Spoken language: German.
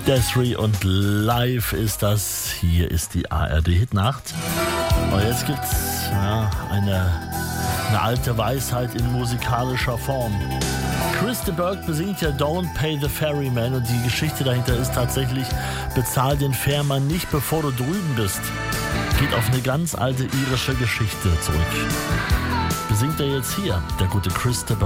Des'ree und live ist das. Hier ist die ARD Hitnacht. Und jetzt gibt's eine alte Weisheit in musikalischer Form. Chris de Burgh besingt ja Don't Pay the Ferryman und die Geschichte dahinter ist tatsächlich, bezahl den Fährmann nicht, bevor du drüben bist. Geht auf eine ganz alte irische Geschichte zurück. Besingt er jetzt hier, der gute Chris de Burgh.